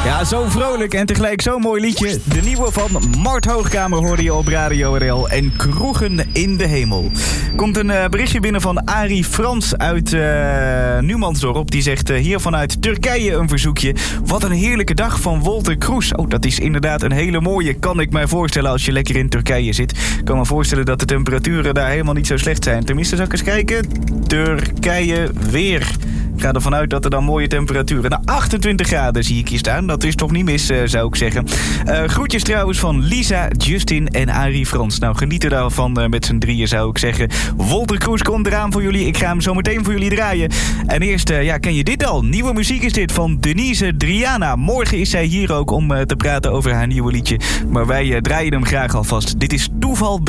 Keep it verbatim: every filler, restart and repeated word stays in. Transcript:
Ja, zo vrolijk en tegelijk zo'n mooi liedje. De nieuwe van Mart Hoogkamer hoorde je op Radio R L en Kroegen in de Hemel. Komt een uh, berichtje binnen van Arie Frans uit uh, Numansdorp. Die zegt uh, hier vanuit Turkije een verzoekje. Wat een heerlijke dag van Wolter Kroes. Oh, dat is inderdaad een hele mooie, kan ik mij voorstellen als je lekker in Turkije zit. Ik kan me voorstellen dat de temperaturen daar helemaal niet zo slecht zijn. Tenminste, zal ik eens kijken. Turkije weer. Ik ga ervan uit dat er dan mooie temperaturen... Nou, achtentwintig graden zie ik hier staan. Dat is toch niet mis, uh, zou ik zeggen. Uh, groetjes trouwens van Lisa, Justin en Arie Frans. Nou, genieten daarvan uh, met z'n drieën, zou ik zeggen. Wolter Kroes komt eraan voor jullie. Ik ga hem zo meteen voor jullie draaien. En eerst, uh, ja, ken je dit al? Nieuwe muziek is dit van Denise Driana. Morgen is zij hier ook om uh, te praten over haar nieuwe liedje. Maar wij uh, draaien hem graag alvast. Dit is Toeval...